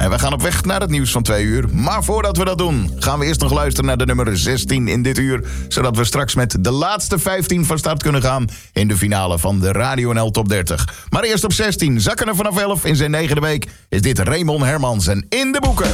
En we gaan op weg naar het nieuws van 2 uur. Maar voordat we dat doen, gaan we eerst nog luisteren naar de nummer 16 in dit uur. Zodat we straks met de laatste 15 van start kunnen gaan in de finale van de Radio NL Top 30. Maar eerst op 16, zakken er vanaf 11 in zijn 9e week, is dit Raymond Hermans en In de Boeken.